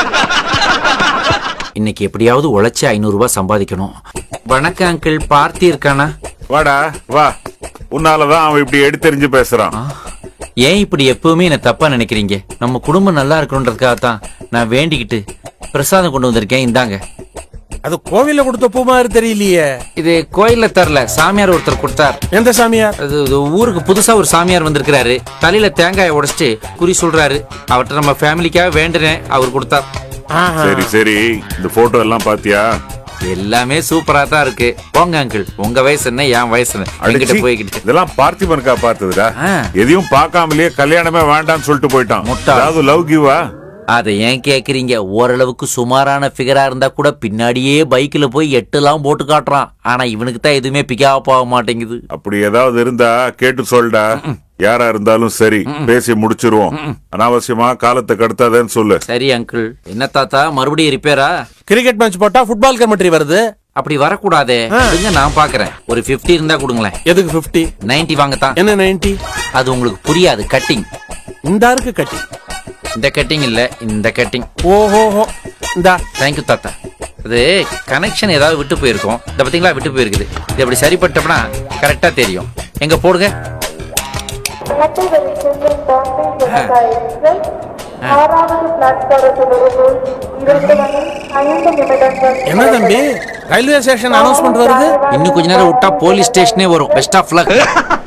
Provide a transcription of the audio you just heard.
இன்னைக்கு எப்படியாவது உழைச்சி 500 ரூபாய் சம்பாதிக்கணும். வணக்கம் அங்கிள், பார்த்தி இருக்கானா? வாடா வா, உன்னாலதான் அவன் இப்படி எடுத்தெறிஞ்சு பேசுறான். ஏன் இப்படி எப்பவுமே என்ன தப்பா நினைக்கிறீங்க? நம்ம குடும்பம் நல்லா இருக்கணுன்றதுக்காக தான் நான் வேண்டிக்கிட்டு பிரசாதம் கொண்டு வந்திருக்கேன். இந்தாங்க. அது கோவில்ல கொடுத்த பூ மாதிரி தெரியலையே. இது கோயில்ல தரல, சாமியார் ஒருத்தர் கொடுத்தார். எந்த சாமியார்? அது ஊருக்கு புதுசா ஒரு சாமியார் வந்திருக்கிறாரு. தலையில தேங்காயை உடைச்சிட்டு குறி சொல்றாரு. அவர்கிட்ட நம்ம ஃபேமிலிக்காக வேண்டுனேன், அவர் கொடுத்தார். சரி சரி, இந்த போட்டோ எல்லாம் பாத்தியா? எல்லாமே சூப்பரா தான் இருக்கு. போங்க அங்கிள், உங்க வயசு என்ன என் வயசு என்ன, என்கிட்ட போய்கிட்டு. இதெல்லாம் பார்த்திபனுக்கா பார்த்ததுடா. எதையும் பார்க்காமலேயே கல்யாணமே வேண்டாம்னு சொல்லிட்டு போயிட்டான். அதாவது லவ் கிவா? அதை ஏன் கேக்குறீங்க? ஓரளவுக்கு சுமாரான ஃபிகரா இருந்தா கூட பின்னாடியே பைக்ல போய் 8 போட்டு காட்டுறான். ஆனா இவனுக்கு தான் எதுவுமே பிக்கப் ஆக மாட்டேங்குது. அப்படி ஏதாவது இருந்தா கேட்டு சொல்டா. யாரா இருந்தாலும் சரி, பேசி முடிச்சிருவோம். அனாவசியமா காலத்தை கடத்தாதேன்னு சொல்லு. சரி அங்கிள். என்ன தாத்தா, மறுபடியும் ரிப்பேரா? கிரிக்கெட் மேட்ச் போட்டா ஃபுட்பால் கமெண்ட்ரி வருது. அப்படி வரக்கூடாதே. நான் பாக்குறேன். ஒரு 50 இருந்தா கொடுங்களேன். எதுக்கு 50? 90 வாங்கத்தான். என்ன 90? அது உங்களுக்கு புரியாது. கட்டிங். இந்த இருக்கு கட்டிங். இந்த கட்டிங் இல்ல, இந்த கட்டிங். ஓஹோ, இந்தா. தேங்க்யூ தாத்தா. அது கனெக்ஷன் ஏதாவது விட்டு போயிருக்கும். இந்த பாத்தீங்களா, விட்டு போயிருக்குது. இது அப்படி சரிப்பட்டோம்னா கரெக்டா தெரியும். எங்க போடுங்க. என்ன தம்பி, ரயில்வே ஸ்டேஷன் அனௌன்ஸ்மெண்ட் வருது? இன்னும் கொஞ்ச நேரம் விட்டா போலீஸ் ஸ்டேஷனே வரும். Best of luck.